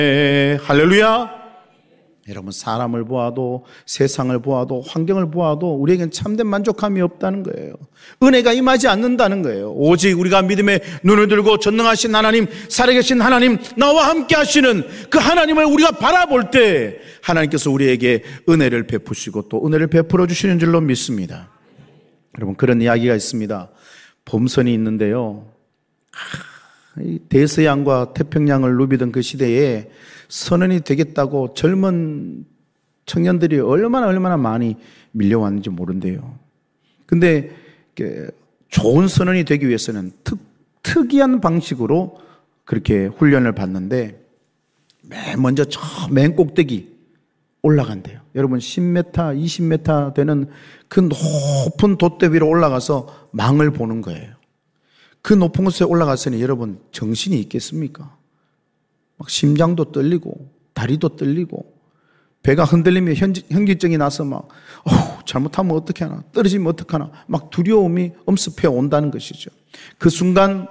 할렐루야. 여러분, 사람을 보아도 세상을 보아도 환경을 보아도 우리에겐 참된 만족함이 없다는 거예요. 은혜가 임하지 않는다는 거예요. 오직 우리가 믿음의 눈을 들고 전능하신 하나님, 살아계신 하나님, 나와 함께 하시는 그 하나님을 우리가 바라볼 때 하나님께서 우리에게 은혜를 베푸시고 또 은혜를 베풀어 주시는 줄로 믿습니다. 여러분, 그런 이야기가 있습니다. 봄선이 있는데요, 대서양과 태평양을 누비던 그 시대에 선원이 되겠다고 젊은 청년들이 얼마나 많이 밀려왔는지 모른대요. 근데 좋은 선원이 되기 위해서는 특이한 방식으로 그렇게 훈련을 받는데 맨 먼저 저 맨 꼭대기 올라간대요. 여러분, 10m, 20m 되는 그 높은 돛대 위로 올라가서 망을 보는 거예요. 그 높은 곳에 올라갔으니 여러분, 정신이 있겠습니까? 막 심장도 떨리고 다리도 떨리고 배가 흔들리며 현기증이 나서 막 잘못하면 어떻게 하나, 떨어지면 어떻게 하나, 막 두려움이 엄습해 온다는 것이죠. 그 순간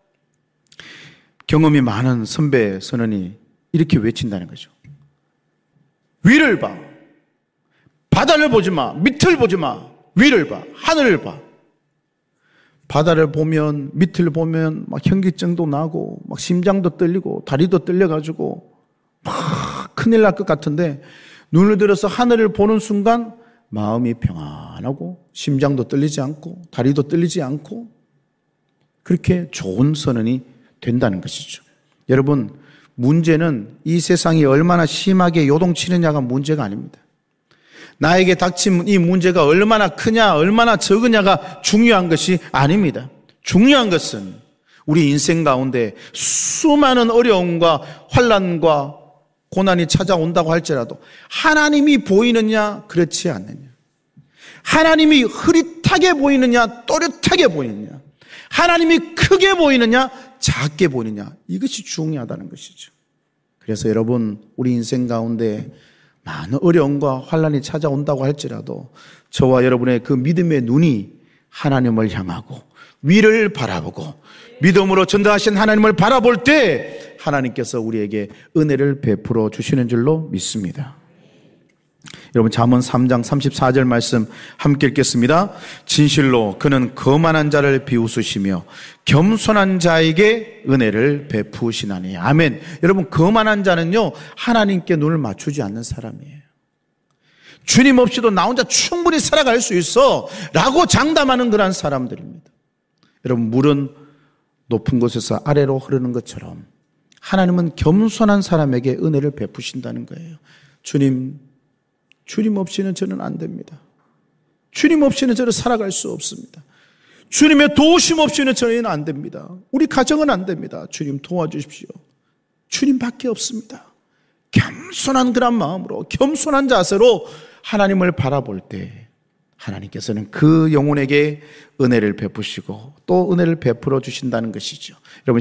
경험이 많은 선배 선원이 이렇게 외친다는 거죠. 위를 봐. 바다를 보지 마. 밑을 보지 마. 위를 봐. 하늘을 봐. 바다를 보면, 밑을 보면 막 현기증도 나고 막 심장도 떨리고 다리도 떨려가지고 막 큰일 날 것 같은데 눈을 들어서 하늘을 보는 순간 마음이 평안하고 심장도 떨리지 않고 다리도 떨리지 않고 그렇게 좋은 선언이 된다는 것이죠. 여러분, 문제는 이 세상이 얼마나 심하게 요동치느냐가 문제가 아닙니다. 나에게 닥친 이 문제가 얼마나 크냐, 얼마나 적으냐가 중요한 것이 아닙니다. 중요한 것은 우리 인생 가운데 수많은 어려움과 환난과 고난이 찾아온다고 할지라도 하나님이 보이느냐, 그렇지 않느냐. 하나님이 흐릿하게 보이느냐, 또렷하게 보이느냐. 하나님이 크게 보이느냐, 작게 보이느냐. 이것이 중요하다는 것이죠. 그래서 여러분, 우리 인생 가운데 많은 어려움과 환난이 찾아온다고 할지라도 저와 여러분의 그 믿음의 눈이 하나님을 향하고 위를 바라보고 믿음으로 전능하신 하나님을 바라볼 때 하나님께서 우리에게 은혜를 베풀어 주시는 줄로 믿습니다. 여러분, 잠언 3장 34절 말씀 함께 읽겠습니다. 진실로 그는 거만한 자를 비웃으시며 겸손한 자에게 은혜를 베푸시나니. 아멘. 여러분, 거만한 자는요, 하나님께 눈을 맞추지 않는 사람이에요. 주님 없이도 나 혼자 충분히 살아갈 수 있어 라고 장담하는 그런 사람들입니다. 여러분, 물은 높은 곳에서 아래로 흐르는 것처럼 하나님은 겸손한 사람에게 은혜를 베푸신다는 거예요. 주님 없이는 저는 안 됩니다. 주님 없이는 저는 살아갈 수 없습니다. 주님의 도우심 없이는 저희는 안 됩니다. 우리 가정은 안 됩니다. 주님 도와주십시오. 주님밖에 없습니다. 겸손한 그런 마음으로, 겸손한 자세로 하나님을 바라볼 때 하나님께서는 그 영혼에게 은혜를 베푸시고 또 은혜를 베풀어 주신다는 것이죠. 여러분,